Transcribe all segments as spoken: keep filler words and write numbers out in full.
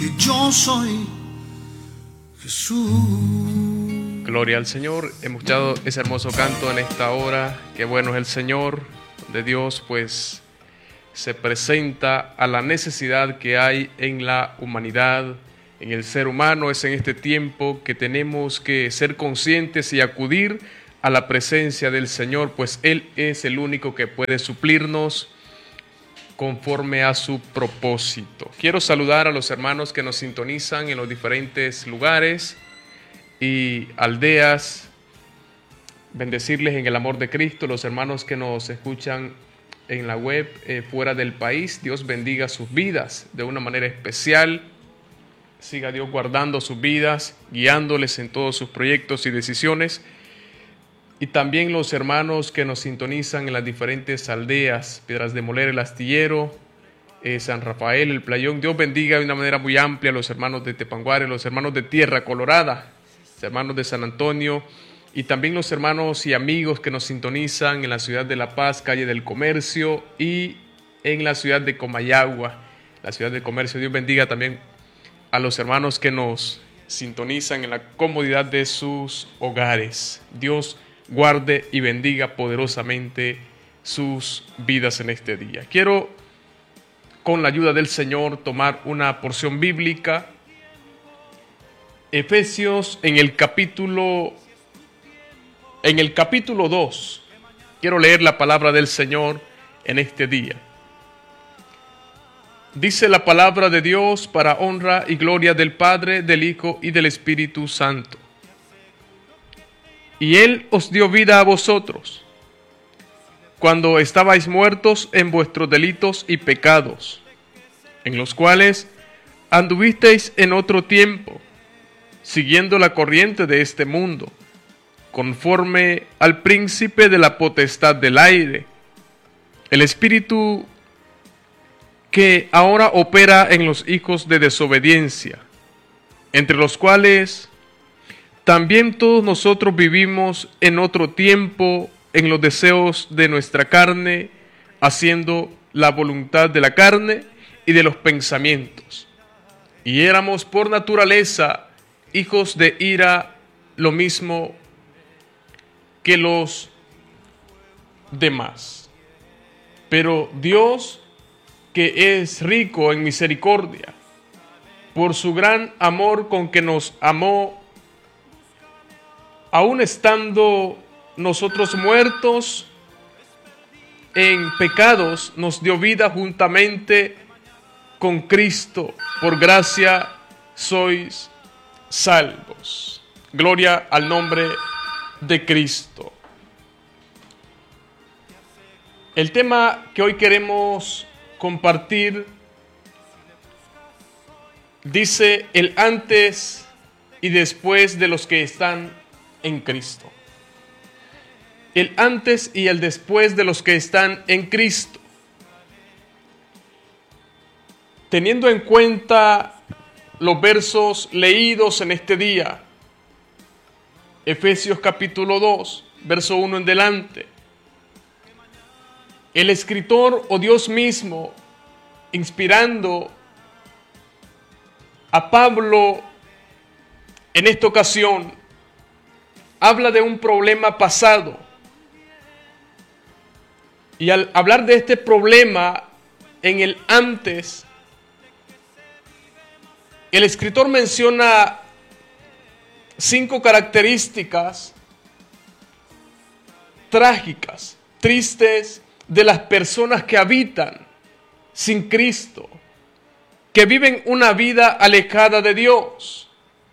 Yo soy Jesús. Gloria al Señor. Hemos escuchado ese hermoso canto en esta hora. Qué bueno es el Señor, donde Dios pues se presenta a la necesidad que hay en la humanidad, en el ser humano. Es en este tiempo que tenemos que ser conscientes y acudir a la presencia del Señor, pues Él es el único que puede suplirnos conforme a su propósito. Quiero saludar a los hermanos que nos sintonizan en los diferentes lugares y aldeas, bendecirles en el amor de Cristo. Los hermanos que nos escuchan en la web eh, fuera del país, Dios bendiga sus vidas de una manera especial. Siga Dios guardando sus vidas, guiándoles en todos sus proyectos y decisiones. Y también los hermanos que nos sintonizan en las diferentes aldeas, Piedras de Moler, El Astillero, eh, San Rafael, El Playón. Dios bendiga de una manera muy amplia a los hermanos de Tepanguare, los hermanos de Tierra Colorada, los hermanos de San Antonio, y también los hermanos y amigos que nos sintonizan en la ciudad de La Paz, calle del Comercio, y en la ciudad de Comayagua, la ciudad del Comercio. Dios bendiga también a los hermanos que nos sintonizan en la comodidad de sus hogares. Dios guarde y bendiga poderosamente sus vidas en este día. Quiero, con la ayuda del Señor, tomar una porción bíblica. Efesios en el capítulo en el capítulo dos. Quiero leer la palabra del Señor en este día. Dice la palabra de Dios para honra y gloria del Padre, del Hijo y del Espíritu Santo. Y Él os dio vida a vosotros, cuando estabais muertos en vuestros delitos y pecados, en los cuales anduvisteis en otro tiempo, siguiendo la corriente de este mundo, conforme al príncipe de la potestad del aire, el espíritu que ahora opera en los hijos de desobediencia, entre los cuales también todos nosotros vivimos en otro tiempo en los deseos de nuestra carne, haciendo la voluntad de la carne y de los pensamientos. Y éramos por naturaleza hijos de ira, lo mismo que los demás. Pero Dios, que es rico en misericordia, por su gran amor con que nos amó, aun estando nosotros muertos en pecados, nos dio vida juntamente con Cristo. Por gracia sois salvos. Gloria al nombre de Cristo. El tema que hoy queremos compartir dice el antes y después de los que están en Cristo. El antes y el después de los que están en Cristo. Teniendo en cuenta los versos leídos en este día, Efesios capítulo dos, verso uno en delante, el escritor o Dios mismo, inspirando a Pablo en esta ocasión, habla de un problema pasado. Y al hablar de este problema en el antes, el escritor menciona cinco características trágicas, tristes, de las personas que habitan sin Cristo, que viven una vida alejada de Dios,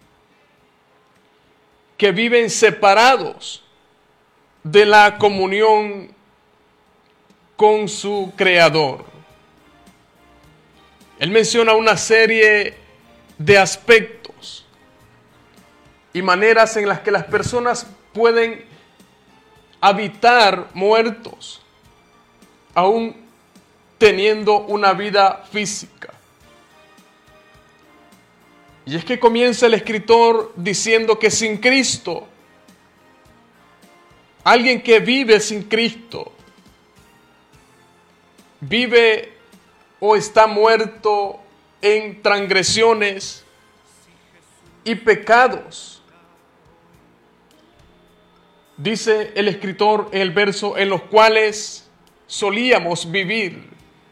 que viven separados de la comunión con su Creador. Él menciona una serie de aspectos y maneras en las que las personas pueden habitar muertos, aún teniendo una vida física. Y es que comienza el escritor diciendo que sin Cristo, alguien que vive sin Cristo, vive o está muerto en transgresiones y pecados. Dice el escritor en el verso, en los cuales solíamos vivir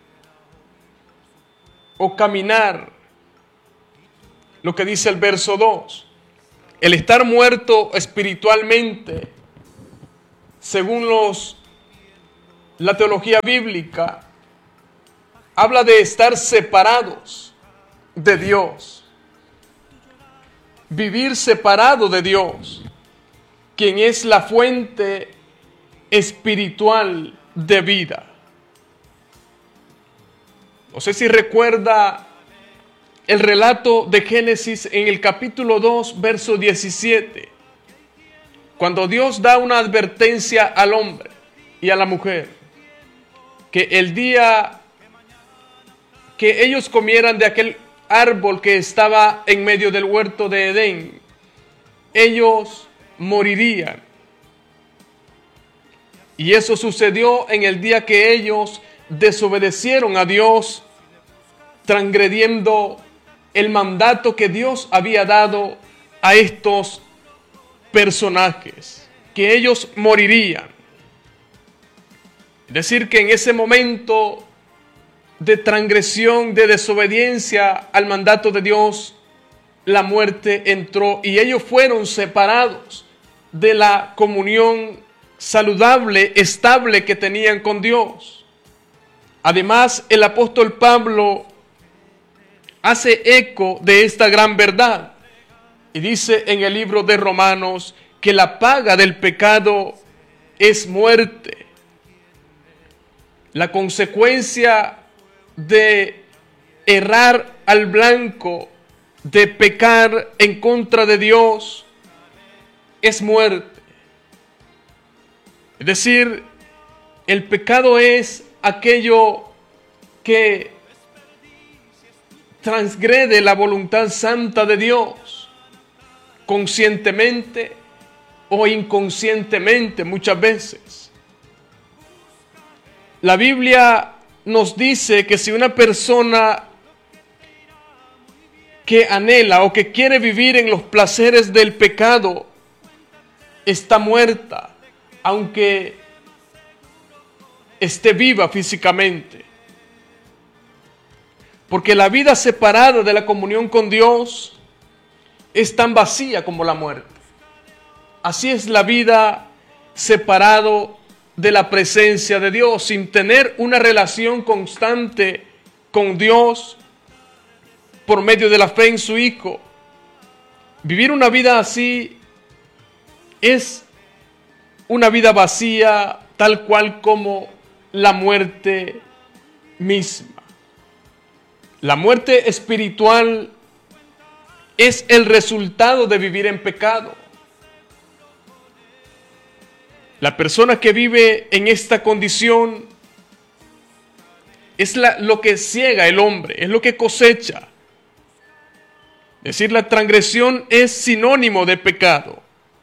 o caminar. Lo que dice el verso dos, el estar muerto espiritualmente, según los, la teología bíblica, habla de estar separados de Dios. Vivir separado de Dios, quien es la fuente espiritual de vida. No sé si recuerda el relato de Génesis en el capítulo dos, verso diecisiete, cuando Dios da una advertencia al hombre y a la mujer, que el día que ellos comieran de aquel árbol que estaba en medio del huerto de Edén, ellos morirían. Y eso sucedió en el día que ellos desobedecieron a Dios, transgrediendo el mandato que Dios había dado a estos personajes, que ellos morirían. Es decir, que en ese momento de transgresión, de desobediencia al mandato de Dios, la muerte entró y ellos fueron separados de la comunión saludable, estable que tenían con Dios. Además, el apóstol Pablo hace eco de esta gran verdad y dice en el libro de Romanos que la paga del pecado es muerte. La consecuencia de errar al blanco, de pecar en contra de Dios, es muerte. Es decir, el pecado es aquello que transgrede la voluntad santa de Dios, conscientemente o inconscientemente muchas veces. La Biblia nos dice que si una persona que anhela o que quiere vivir en los placeres del pecado está muerta, aunque esté viva físicamente. Porque la vida separada de la comunión con Dios es tan vacía como la muerte. Así es la vida separado de la presencia de Dios, sin tener una relación constante con Dios por medio de la fe en su Hijo. Vivir una vida así es una vida vacía, tal cual como la muerte misma. La muerte espiritual es el resultado de vivir en pecado. La persona que vive en esta condición es la, lo que ciega el hombre, es lo que cosecha. Es decir, la transgresión es sinónimo de pecado.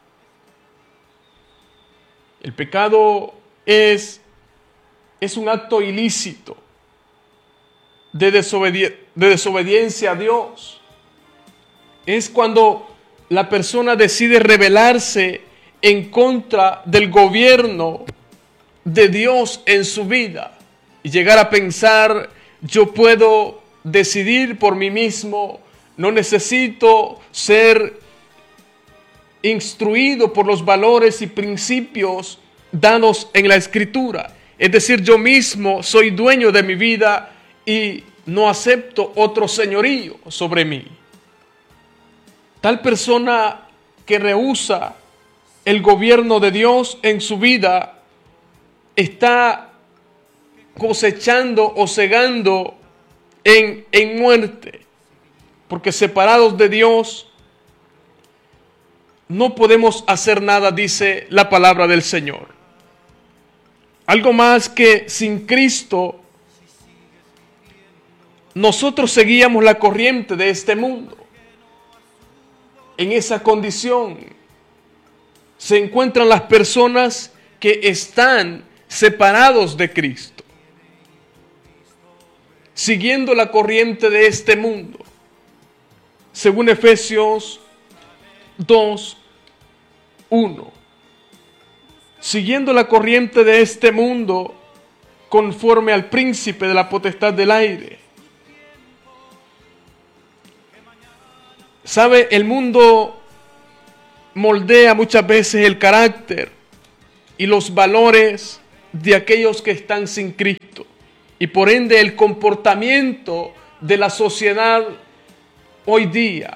El pecado es, es un acto ilícito de, desobedi- de desobediencia a Dios. Es cuando la persona decide rebelarse en contra del gobierno de Dios en su vida y llegar a pensar, yo puedo decidir por mí mismo, no necesito ser instruido por los valores y principios dados en la Escritura. Es decir, yo mismo soy dueño de mi vida y no acepto otro señorío sobre mí. Tal persona que rehúsa el gobierno de Dios en su vida está cosechando o segando en, en muerte, porque separados de Dios no podemos hacer nada, dice la palabra del Señor. Algo más que sin Cristo nosotros seguíamos la corriente de este mundo. En esa condición se encuentran las personas que están separados de Cristo. siguiendo la corriente de este mundo. Según Efesios dos, uno. Siguiendo la corriente de este mundo conforme al príncipe de la potestad del aire. ¿Sabe? El mundo moldea muchas veces el carácter y los valores de aquellos que están sin Cristo. Y por ende el comportamiento de la sociedad hoy día.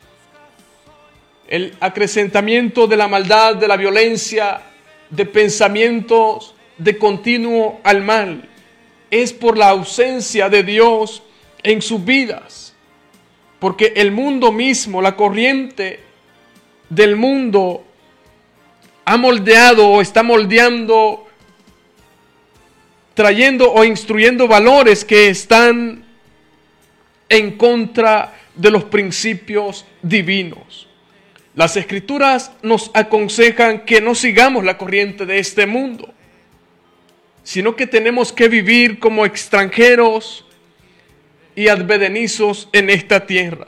El acrecentamiento de la maldad, de la violencia, de pensamientos de continuo al mal, es por la ausencia de Dios en sus vidas. Porque el mundo mismo, la corriente del mundo, ha moldeado o está moldeando, trayendo o instruyendo valores que están en contra de los principios divinos. Las Escrituras nos aconsejan que no sigamos la corriente de este mundo, sino que tenemos que vivir como extranjeros y advenedizos en esta tierra.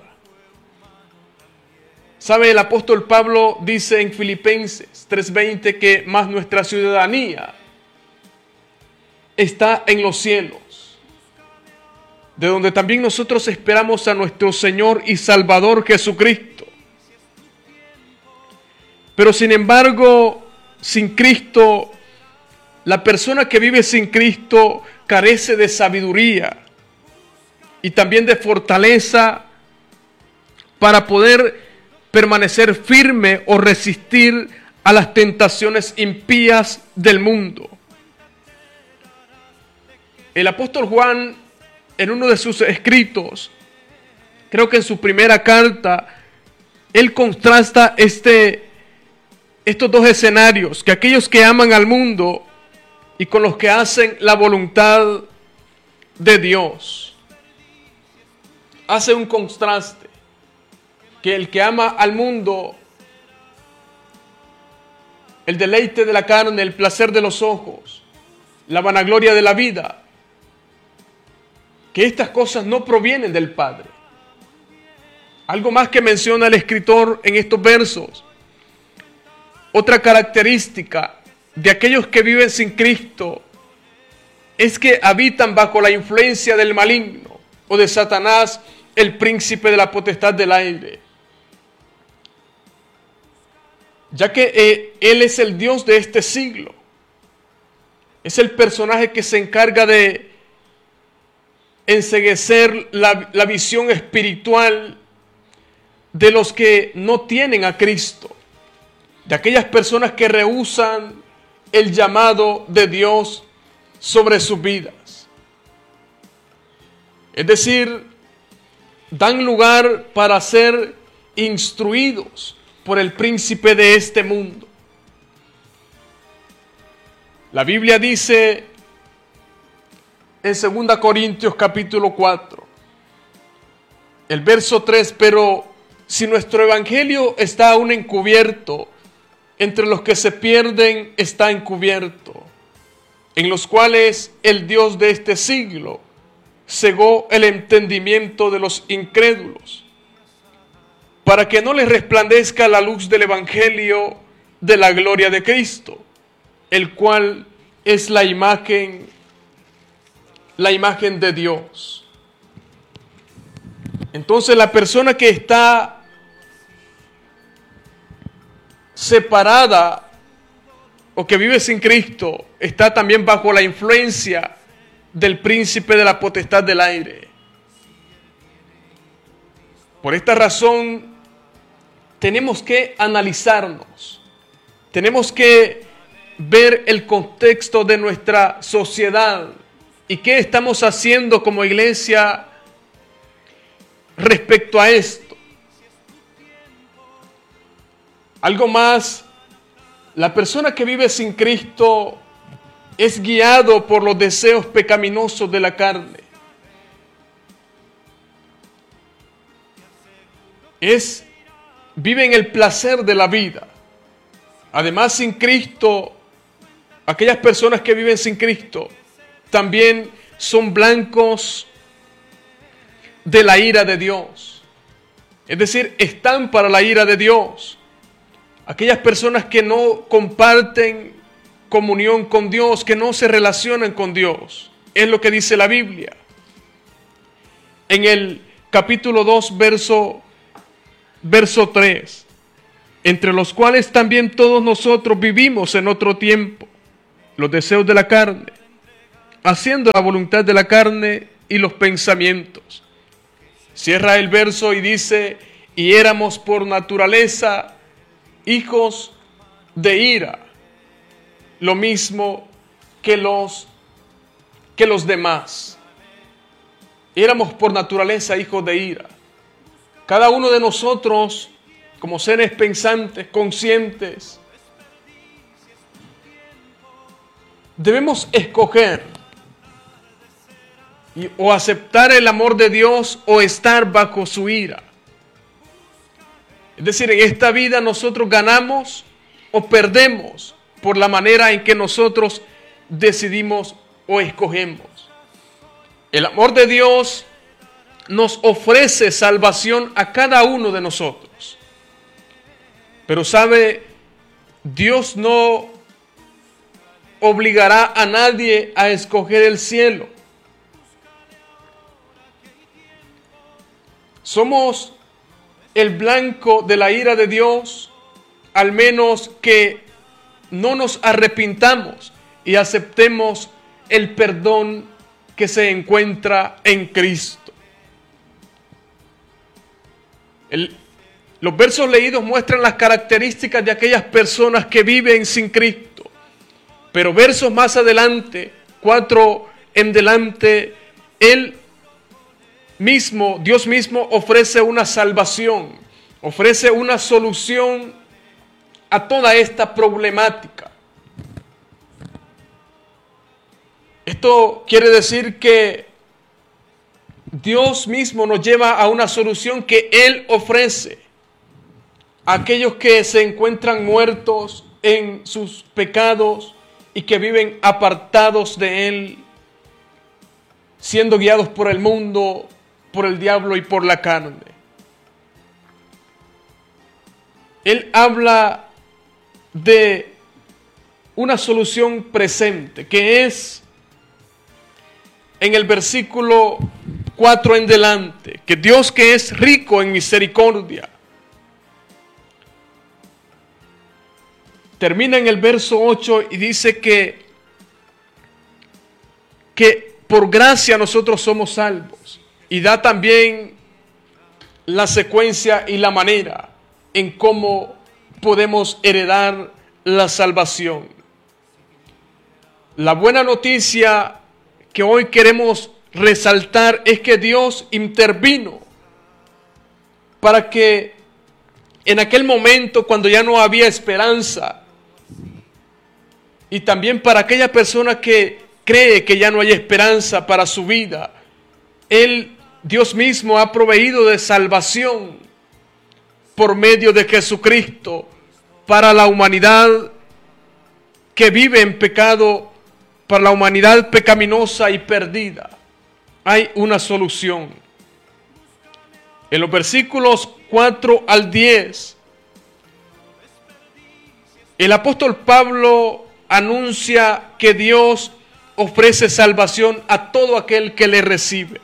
¿Sabe? El apóstol Pablo dice en Filipenses tres veinte que más nuestra ciudadanía está en los cielos, de donde también nosotros esperamos a nuestro Señor y Salvador Jesucristo. Pero sin embargo, sin Cristo, la persona que vive sin Cristo carece de sabiduría y también de fortaleza para poder permanecer firme o resistir a las tentaciones impías del mundo. El apóstol Juan, en uno de sus escritos, creo que en su primera carta, él contrasta este, estos dos escenarios, que aquellos que aman al mundo y con los que hacen la voluntad de Dios. Hace un contraste, que el que ama al mundo, el deleite de la carne, el placer de los ojos, la vanagloria de la vida, que estas cosas no provienen del Padre. Algo más que menciona el escritor en estos versos. Otra característica de aquellos que viven sin Cristo es que habitan bajo la influencia del maligno o de Satanás, el príncipe de la potestad del aire. Ya que eh, él es el Dios de este siglo. Es el personaje que se encarga de enceguecer la, la visión espiritual de los que no tienen a Cristo, de aquellas personas que rehúsan el llamado de Dios sobre sus vidas. Es decir, dan lugar para ser instruidos por el príncipe de este mundo. La Biblia dice en segunda Corintios capítulo cuatro, el verso tres, pero si nuestro evangelio está aún encubierto, entre los que se pierden está encubierto, en los cuales el Dios de este siglo cegó el entendimiento de los incrédulos, para que no les resplandezca la luz del evangelio de la gloria de Cristo, el cual es la imagen, la imagen de Dios. Entonces la persona que está separada o que vive sin Cristo está también bajo la influencia del príncipe de la potestad del aire. Por esta razón tenemos que analizarnos, tenemos que ver el contexto de nuestra sociedad y qué estamos haciendo como iglesia respecto a esto. Algo más, la persona que vive sin Cristo es guiado por los deseos pecaminosos de la carne. Es, vive en el placer de la vida. Además, sin Cristo, aquellas personas que viven sin Cristo también son blancos de la ira de Dios. Es decir, están para la ira de Dios. Aquellas personas que no comparten comunión con Dios, que no se relacionan con Dios. Es lo que dice la Biblia. En el capítulo dos, verso, verso tres. Entre los cuales también todos nosotros vivimos en otro tiempo, los deseos de la carne, haciendo la voluntad de la carne y los pensamientos. Cierra el verso y dice, y éramos por naturaleza hijos de ira, lo mismo que los, que los demás. Éramos por naturaleza hijos de ira. Cada uno de nosotros, como seres pensantes, conscientes, debemos escoger y, o aceptar el amor de Dios o estar bajo su ira. Es decir, en esta vida nosotros ganamos o perdemos por la manera en que nosotros decidimos o escogemos. El amor de Dios nos ofrece salvación a cada uno de nosotros. Pero sabe, Dios no obligará a nadie a escoger el cielo. Somos el blanco de la ira de Dios, al menos que no nos arrepintamos y aceptemos el perdón que se encuentra en Cristo. El Los versos leídos muestran las características de aquellas personas que viven sin Cristo. Pero versos más adelante, cuatro en delante, Él mismo, Dios mismo ofrece una salvación, ofrece una solución a toda esta problemática. Esto quiere decir que Dios mismo nos lleva a una solución que Él ofrece. Aquellos que se encuentran muertos en sus pecados y que viven apartados de Él, siendo guiados por el mundo, por el diablo y por la carne. Él habla de una solución presente, que es en el versículo cuatro en delante, que Dios, que es rico en misericordia, termina en el verso ocho y dice que, que por gracia nosotros somos salvos. Y da también la secuencia y la manera en cómo podemos heredar la salvación. La buena noticia que hoy queremos resaltar es que Dios intervino para que en aquel momento, cuando ya no había esperanza, y también para aquella persona que cree que ya no hay esperanza para su vida, Él, Dios mismo, ha proveído de salvación por medio de Jesucristo para la humanidad que vive en pecado, para la humanidad pecaminosa y perdida. Hay una solución. En los versículos cuatro al diez, el apóstol Pablo anuncia que Dios ofrece salvación a todo aquel que le recibe.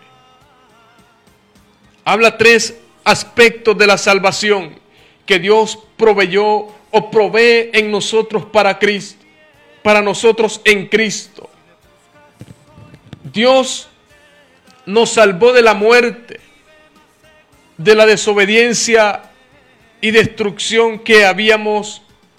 Habla tres aspectos de la salvación que Dios proveyó o provee en nosotros para Cristo, para nosotros en Cristo. Dios nos salvó de la muerte, de la desobediencia y destrucción que habíamos,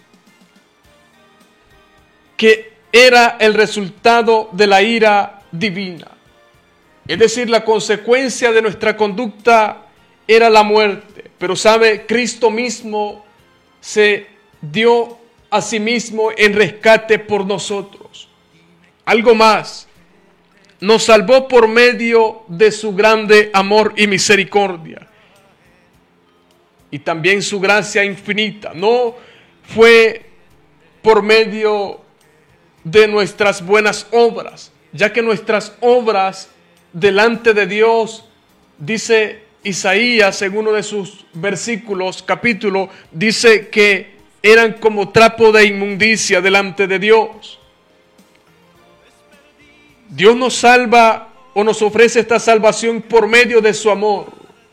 que era el resultado de la ira divina. Es decir, la consecuencia de nuestra conducta era la muerte. Pero sabe, Cristo mismo se dio a sí mismo en rescate por nosotros. Algo más, nos salvó por medio de su grande amor y misericordia. Y también su gracia infinita. No fue por medio de nuestras buenas obras, ya que nuestras obras delante de Dios Dice Isaías en uno de sus versículos, capítulo, dice que eran como trapo de inmundicia delante de Dios. Dios nos salva o nos ofrece esta salvación por medio de su amor.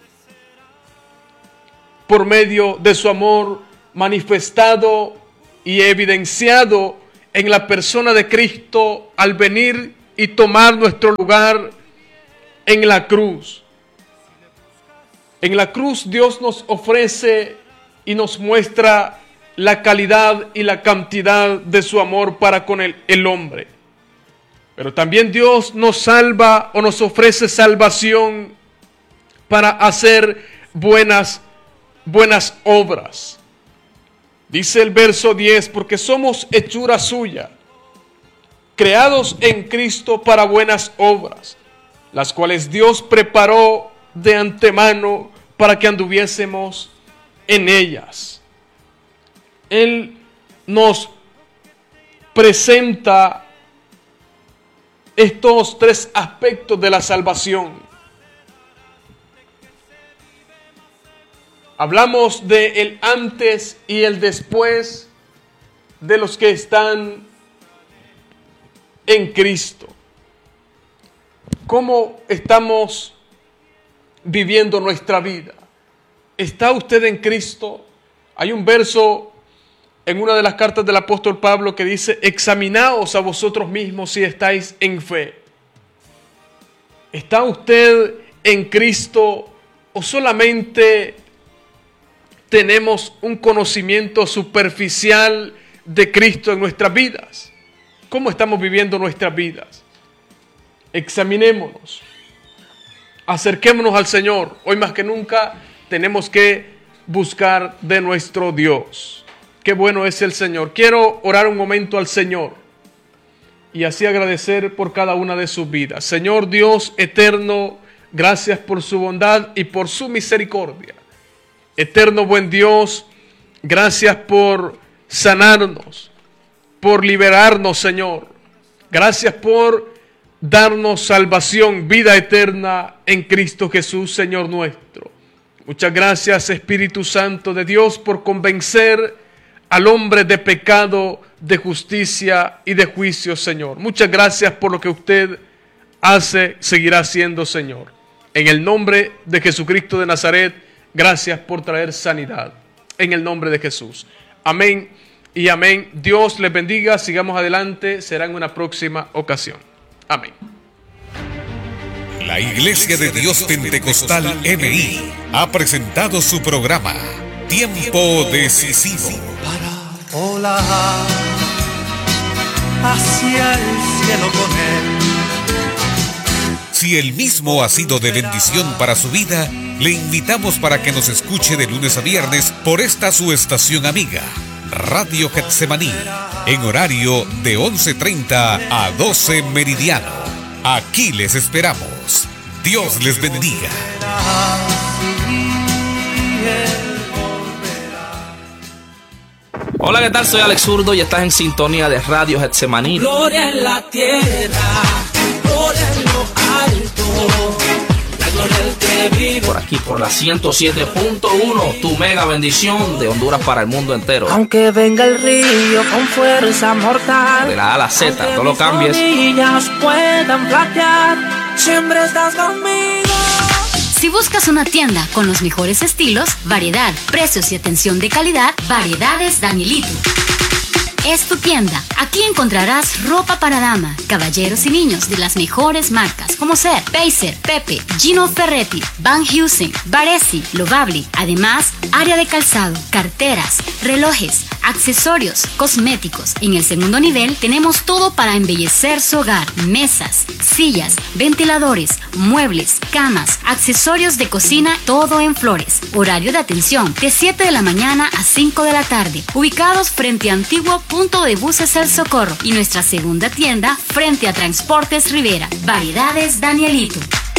Por medio de su amor manifestado y evidenciado en la persona de Cristo al venir y tomar nuestro lugar en la cruz. En la cruz Dios nos ofrece y nos muestra la calidad y la cantidad de su amor para con el, el hombre. Pero también Dios nos salva o nos ofrece salvación para hacer buenas, buenas obras. Dice el verso diez, porque somos hechura suya, creados en Cristo para buenas obras, las cuales Dios preparó de antemano para que anduviésemos en ellas. Él nos presenta estos tres aspectos de la salvación. Hablamos de el antes y el después de los que están en Cristo. ¿Cómo estamos viviendo nuestra vida? ¿Está usted en Cristo? Hay un verso en una de las cartas del apóstol Pablo que dice: examinaos a vosotros mismos si estáis en fe. ¿Está usted en Cristo o solamente tenemos un conocimiento superficial de Cristo en nuestras vidas? ¿Cómo estamos viviendo nuestras vidas? Examinémonos. Acerquémonos al Señor. Hoy más que nunca tenemos que buscar de nuestro Dios. Qué bueno es el Señor. Quiero orar un momento al Señor y así agradecer por cada una de sus vidas. Señor Dios eterno, gracias por su bondad y por su misericordia. Eterno buen Dios, gracias por sanarnos, por liberarnos, Señor. Gracias por darnos salvación, vida eterna en Cristo Jesús, Señor nuestro. Muchas gracias, Espíritu Santo de Dios, por convencer al hombre de pecado, de justicia y de juicio, Señor. Muchas gracias por lo que usted hace, seguirá haciendo, Señor. En el nombre de Jesucristo de Nazaret, gracias por traer sanidad. En el nombre de Jesús. Amén y amén. Dios les bendiga. Sigamos adelante. Será en una próxima ocasión. Amén. La Iglesia de Dios Pentecostal M I ha presentado su programa Tiempo Decisivo. Para volar hacia el cielo con él. Si el mismo ha sido de bendición para su vida, le invitamos para que nos escuche de lunes a viernes por esta su estación amiga, Radio Getsemaní, en horario de once treinta a doce meridiano. Aquí les esperamos. Dios les bendiga. Hola, ¿qué tal? Soy Alex Zurdo y estás en sintonía de Radio Getsemaní. Gloria en la tierra, gloria en lo alto, la gloria del que vive. Por aquí, por la ciento siete punto uno, tu mega bendición de Honduras para el mundo entero. Aunque venga el río con fuerza mortal, de la A a la Z, no lo cambies. Mis puedan platear, siempre estás conmigo. Si buscas una tienda con los mejores estilos, variedad, precios y atención de calidad, Variedades Danielito es tu tienda. Aquí encontrarás ropa para dama, caballeros y niños de las mejores marcas como ser Pacer, Pepe, Gino Ferretti, Van Heusen, Baresi, Lovable. Además, área de calzado, carteras, relojes, accesorios, cosméticos. En el segundo nivel tenemos todo para embellecer su hogar: mesas, sillas, ventiladores, muebles, camas, accesorios de cocina, todo en flores. Horario de atención de siete de la mañana a cinco de la tarde. Ubicados frente a Antiguo Punto de Buses El Socorro y nuestra segunda tienda frente a Transportes Rivera. Variedades Danielito.